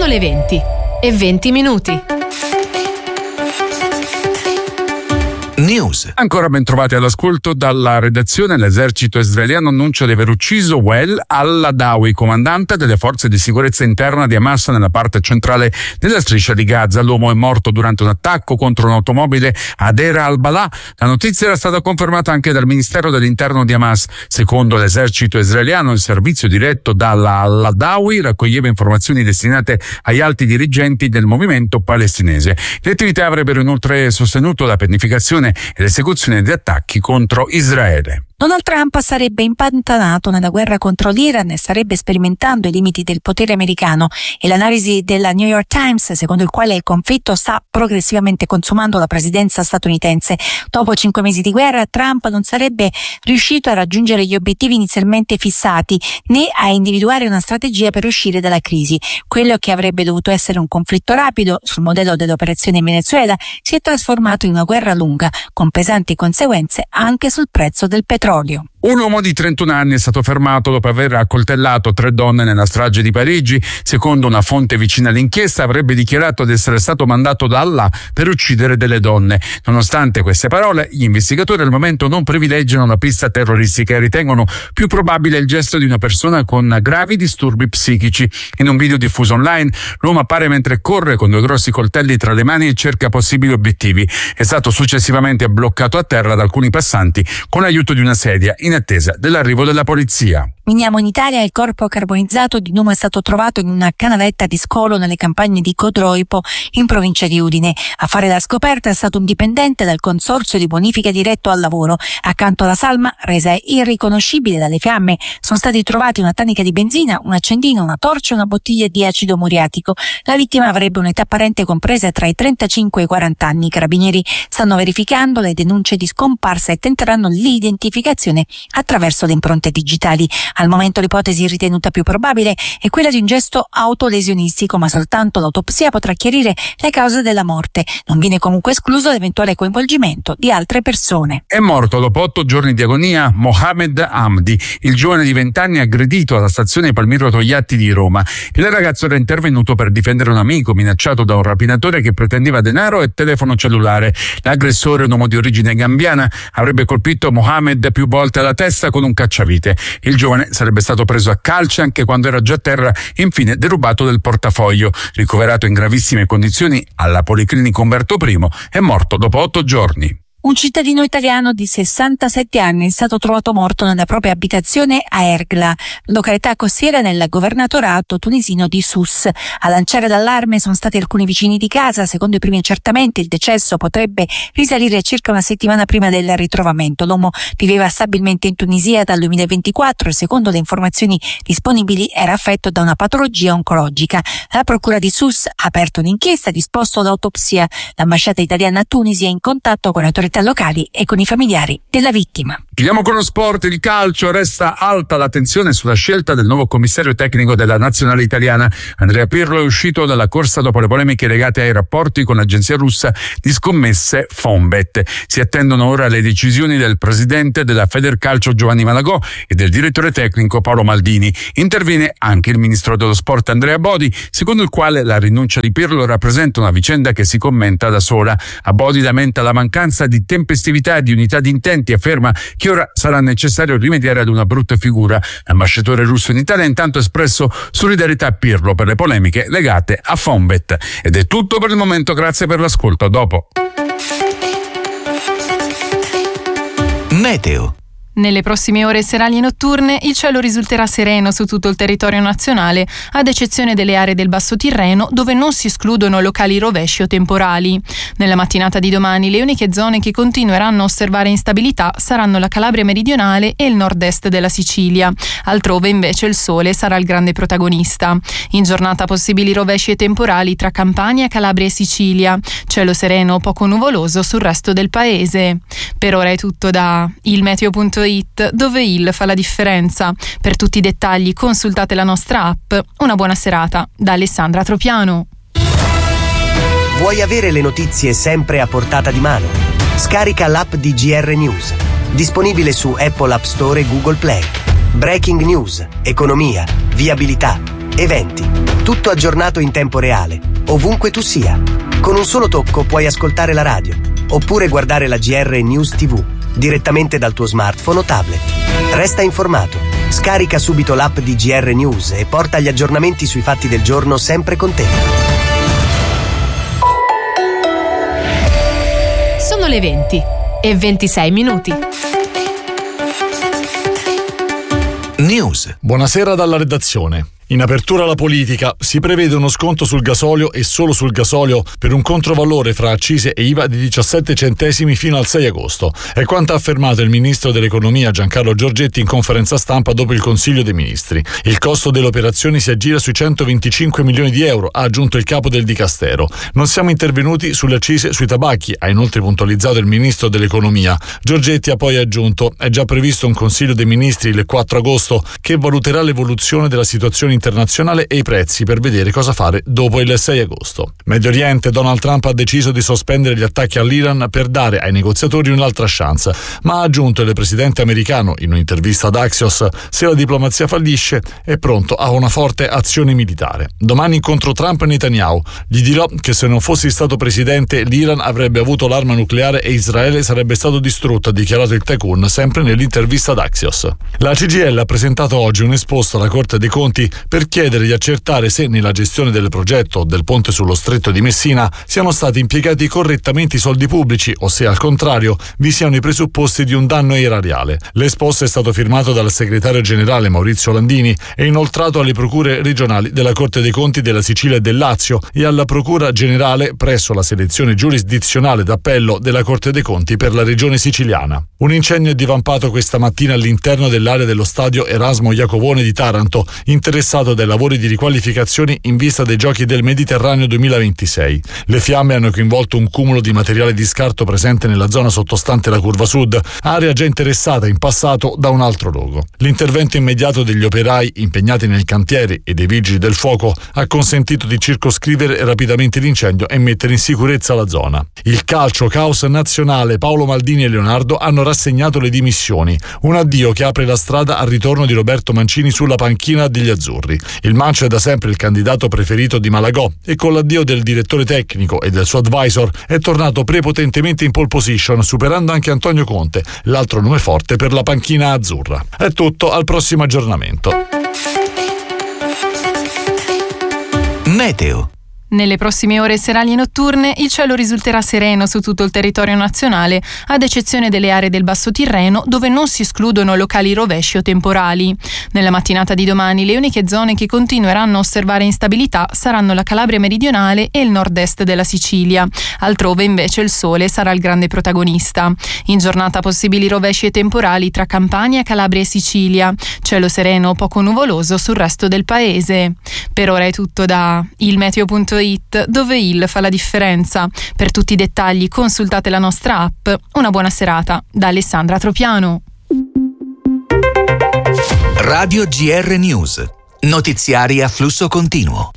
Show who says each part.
Speaker 1: le 20:20.
Speaker 2: News.
Speaker 3: Ancora ben trovati all'ascolto dalla redazione. L'esercito israeliano annuncia di aver ucciso Wael al-Adawi, comandante delle forze di sicurezza interna di Hamas nella parte centrale della striscia di Gaza. L'uomo è morto durante un attacco contro un'automobile a Deir al-Balah. La notizia era stata confermata anche dal Ministero dell'Interno di Hamas. Secondo l'esercito israeliano, il servizio diretto dall-Adawi raccoglieva informazioni destinate agli alti dirigenti del movimento palestinese. Le attività avrebbero inoltre sostenuto la pianificazione e l'esecuzione di attacchi contro Israele.
Speaker 4: Donald Trump sarebbe impantanato nella guerra contro l'Iran e starebbe sperimentando i limiti del potere americano, e l'analisi della New York Times, secondo il quale il conflitto sta progressivamente consumando la presidenza statunitense. Dopo 5 mesi di guerra, Trump non sarebbe riuscito a raggiungere gli obiettivi inizialmente fissati, né a individuare una strategia per uscire dalla crisi. Quello che avrebbe dovuto essere un conflitto rapido, sul modello dell'operazione in Venezuela, si è trasformato in una guerra lunga, con pesanti conseguenze anche sul prezzo del petrolio.
Speaker 3: Un uomo di 31 anni è stato fermato dopo aver accoltellato 3 donne nella strage di Parigi. Secondo una fonte vicina all'inchiesta, avrebbe dichiarato di essere stato mandato da Allah per uccidere delle donne. Nonostante queste parole, gli investigatori al momento non privilegiano la pista terroristica e ritengono più probabile il gesto di una persona con gravi disturbi psichici. In un video diffuso online, l'uomo appare mentre corre con 2 grossi coltelli tra le mani e cerca possibili obiettivi. È stato successivamente bloccato a terra da alcuni passanti con l'aiuto di una sedia, in attesa dell'arrivo della polizia.
Speaker 4: Veniamo in Italia. Il corpo carbonizzato di un uomo è stato trovato in una canaletta di scolo nelle campagne di Codroipo, in provincia di Udine. A fare la scoperta è stato un dipendente del consorzio di bonifica diretto al lavoro. Accanto alla salma, resa irriconoscibile dalle fiamme, sono stati trovati una tanica di benzina, un accendino, una torcia e una bottiglia di acido muriatico. La vittima avrebbe un'età apparente compresa tra i 35 e i 40 anni. I carabinieri stanno verificando le denunce di scomparsa e tenteranno l'identificazione attraverso le impronte digitali. Al momento l'ipotesi ritenuta più probabile è quella di un gesto autolesionistico, ma soltanto l'autopsia potrà chiarire le cause della morte. Non viene comunque escluso l'eventuale coinvolgimento di altre persone.
Speaker 3: È morto dopo 8 giorni di agonia Mohamed Hamdi, il giovane di 20 anni aggredito alla stazione Palmiro Togliatti di Roma. Il ragazzo era intervenuto per difendere un amico minacciato da un rapinatore che pretendeva denaro e telefono cellulare. L'aggressore, un uomo di origine gambiana, avrebbe colpito Mohamed più volte alla testa con un cacciavite. Il giovane sarebbe stato preso a calci anche quando era già a terra e infine derubato del portafoglio. Ricoverato in gravissime condizioni alla Policlinico Umberto I, è morto dopo 8 giorni.
Speaker 4: Un cittadino italiano di 67 anni è stato trovato morto nella propria abitazione a Ergla, località costiera nel governatorato tunisino di Sousse. A lanciare l'allarme sono stati alcuni vicini di casa. Secondo i primi accertamenti, il decesso potrebbe risalire circa una settimana prima del ritrovamento. L'uomo viveva stabilmente in Tunisia dal 2024 e, secondo le informazioni disponibili, era affetto da una patologia oncologica. La procura di Sousse ha aperto un'inchiesta e disposto l'autopsia. L'ambasciata italiana a Tunisi è in contatto con le autorità locali e con i familiari della vittima.
Speaker 3: Chiudiamo con lo sport. Il calcio. Resta alta l'attenzione sulla scelta del nuovo commissario tecnico della nazionale italiana. Andrea Pirlo è uscito dalla corsa dopo le polemiche legate ai rapporti con l'agenzia russa di scommesse Fonbet. Si attendono ora le decisioni del presidente della Federcalcio Giovanni Malagò e del direttore tecnico Paolo Maldini. Interviene anche il ministro dello sport Andrea Bodi, secondo il quale la rinuncia di Pirlo rappresenta una vicenda che si commenta da sola. A Bodi lamenta la mancanza di tempestività e di unità di intenti, afferma che ora sarà necessario rimediare ad una brutta figura. L'ambasciatore russo in Italia ha intanto espresso solidarietà a Pirlo per le polemiche legate a Fonbet. Ed è tutto per il momento, grazie per l'ascolto, a dopo.
Speaker 2: Meteo.
Speaker 1: Nelle prossime ore serali e notturne il cielo risulterà sereno su tutto il territorio nazionale, ad eccezione delle aree del Basso Tirreno, dove non si escludono locali rovesci o temporali. Nella mattinata di domani le uniche zone che continueranno a osservare instabilità saranno la Calabria meridionale e il nord-est della Sicilia. Altrove invece il sole sarà il grande protagonista. In giornata possibili rovesci e temporali tra Campania, Calabria e Sicilia. Cielo sereno poco nuvoloso sul resto del paese. Per ora è tutto da ilmeteo.it, dove il fa la differenza. Per tutti i dettagli consultate la nostra app. Una buona serata da Alessandra Tropiano.
Speaker 5: Vuoi avere le notizie sempre a portata di mano? Scarica l'app di GR News, disponibile su Apple App Store e Google Play. Breaking news, economia, viabilità, eventi. Tutto aggiornato in tempo reale, ovunque tu sia. Con un solo tocco puoi ascoltare la radio, oppure guardare la GR News TV, direttamente dal tuo smartphone o tablet. Resta informato, scarica subito l'app di GR News e porta gli aggiornamenti sui fatti del giorno sempre con te.
Speaker 2: Sono le 20:26.
Speaker 6: News.
Speaker 7: Buonasera dalla redazione. In apertura alla politica si prevede uno sconto sul gasolio e solo sul gasolio per un controvalore fra accise e IVA di 17 centesimi fino al 6 agosto. È quanto ha affermato il ministro dell'economia Giancarlo Giorgetti in conferenza stampa dopo il Consiglio dei Ministri. Il costo delle operazioni si aggira sui 125 milioni di euro, ha aggiunto il capo del Dicastero. Non siamo intervenuti sulle accise sui tabacchi, ha inoltre puntualizzato il ministro dell'economia. Giorgetti ha poi aggiunto: è già previsto un Consiglio dei Ministri il 4 agosto che valuterà l'evoluzione della situazione internazionale e i prezzi per vedere cosa fare dopo il 6 agosto. Medio Oriente, Donald Trump ha deciso di sospendere gli attacchi all'Iran per dare ai negoziatori un'altra chance, ma ha aggiunto il presidente americano in un'intervista ad Axios: se la diplomazia fallisce è pronto a una forte azione militare. Domani incontro Trump e Netanyahu. Gli dirò che se non fossi stato presidente l'Iran avrebbe avuto l'arma nucleare e Israele sarebbe stato distrutto, ha dichiarato il tycoon sempre nell'intervista ad Axios. La CGIL ha presentato oggi un esposto alla Corte dei Conti per chiedere di accertare se nella gestione del progetto del ponte sullo Stretto di Messina siano stati impiegati correttamente i soldi pubblici o se al contrario vi siano i presupposti di un danno erariale. L'esposto è stato firmato dal segretario generale Maurizio Landini e inoltrato alle procure regionali della Corte dei Conti della Sicilia e del Lazio e alla procura generale presso la sezione giurisdizionale d'appello della Corte dei Conti per la regione siciliana. Un incendio è divampato questa mattina all'interno dell'area dello stadio Erasmo Iacovone di Taranto, interessato dai lavori di riqualificazione in vista dei Giochi del Mediterraneo 2026. Le fiamme hanno coinvolto un cumulo di materiale di scarto presente nella zona sottostante la curva sud, area già interessata in passato da un altro rogo. L'intervento immediato degli operai impegnati nel cantiere e dei vigili del fuoco ha consentito di circoscrivere rapidamente l'incendio e mettere in sicurezza la zona. Il calcio, caos nazionale, Paolo Maldini e Leonardo hanno rassegnato le dimissioni, un addio che apre la strada al ritorno di Roberto Mancini sulla panchina degli azzurri. Il Mancio è da sempre il candidato preferito di Malagò e con l'addio del direttore tecnico e del suo advisor è tornato prepotentemente in pole position, superando anche Antonio Conte, l'altro nome forte per la panchina azzurra. È tutto, al prossimo aggiornamento.
Speaker 6: Meteo.
Speaker 1: Nelle prossime ore serali e notturne il cielo risulterà sereno su tutto il territorio nazionale, ad eccezione delle aree del Basso Tirreno, dove non si escludono locali rovesci o temporali. Nella mattinata di domani le uniche zone che continueranno a osservare instabilità saranno la Calabria meridionale e il nord-est della Sicilia. Altrove invece il sole sarà il grande protagonista. In giornata possibili rovesci e temporali tra Campania, Calabria e Sicilia. Cielo sereno poco nuvoloso sul resto del paese. Per ora è tutto da ilmeteo.it, dove il fa la differenza. Per tutti i dettagli consultate la nostra app. Una buona serata da Alessandra Tropiano.
Speaker 6: Radio GR News. Notiziari a flusso continuo.